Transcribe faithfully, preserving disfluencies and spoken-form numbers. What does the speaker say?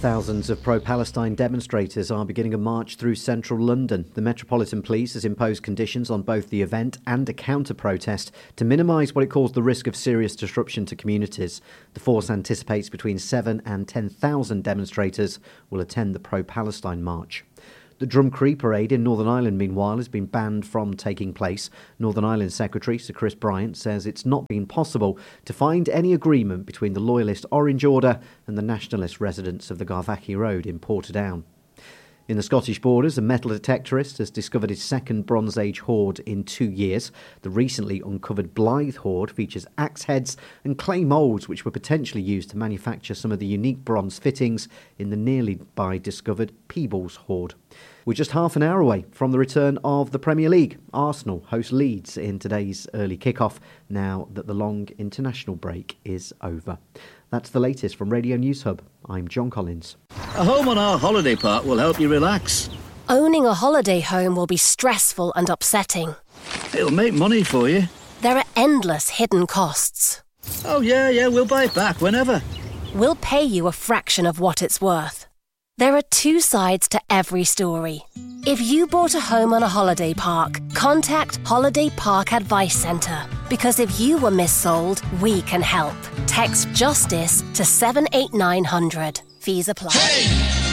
Thousands of pro-Palestine demonstrators are beginning a march through central London. The Metropolitan Police has imposed conditions on both the event and a counter-protest to minimise what it calls the risk of serious disruption to communities. The force anticipates between seven and ten thousand demonstrators will attend the pro-Palestine march. The Drumcree parade in Northern Ireland, meanwhile, has been banned from taking place. Northern Ireland Secretary Sir Chris Bryant says it's not been possible to find any agreement between the loyalist Orange Order and the nationalist residents of the Garvaghy Road in Portadown. In the Scottish Borders, a metal detectorist has discovered his second Bronze Age hoard in two years. The recently uncovered Blythe hoard features axe heads and clay moulds which were potentially used to manufacture some of the unique bronze fittings in the nearly by discovered Peebles hoard. We're just half an hour away from the return of the Premier League. Arsenal host Leeds in today's early kick-off now that the long international break is over. That's the latest from Radio News Hub. I'm John Collins. A home on our holiday park will help you relax. Owning a holiday home will be stressful and upsetting. It'll make money for you. There are endless hidden costs. Oh yeah, yeah, we'll buy it back whenever. We'll pay you a fraction of what it's worth. There are two sides to every story. If you bought a home on a holiday park, contact Holiday Park Advice Centre. Because if you were missold, we can help. Text JUSTICE to seven eight nine hundred. Fees apply. Hey!